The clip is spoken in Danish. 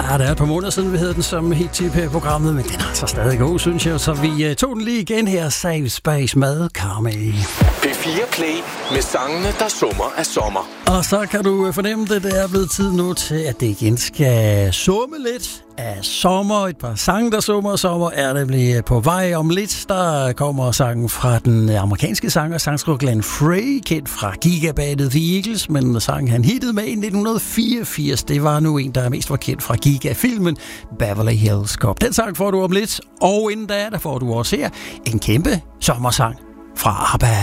Ja, det er et par måneder siden, vi havde den som helt tip her i programmet, men den er så stadig god, synes jeg. Så vi tog den lige igen her. Save Space med Carmi. P4 Play med sangene, der summer af sommer. Og så kan du fornemme det, det er blevet tid nu til, at det igen skal summe lidt af sommer. Et par sange, der summer af sommer, er nemlig på vej om lidt. Der kommer sangen fra den amerikanske sanger, sangskriver Glenn Frey, kendt fra gigabandet The Eagles, men sangen han hittede med i 1984. Det var nu en, der mest var kendt fra Giga-filmen Beverly Hills Cop. Den sang får du om lidt, og inden da, der får du også her en kæmpe sommersang fra ABBA.